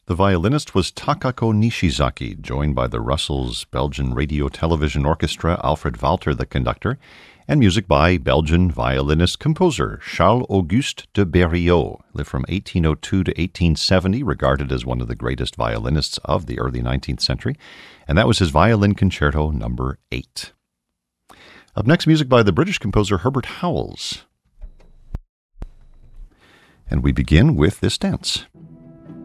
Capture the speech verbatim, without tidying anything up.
The violinist was Takako Nishizaki, joined by the Russell's Belgian Radio Television Orchestra, Alfred Walter the conductor, and music by Belgian violinist-composer Charles-Auguste de Berriot, lived from eighteen oh two to eighteen seventy, regarded as one of the greatest violinists of the early nineteenth century, and that was his Violin Concerto number eight. Up next, music by the British composer Herbert Howells. And we begin with this dance.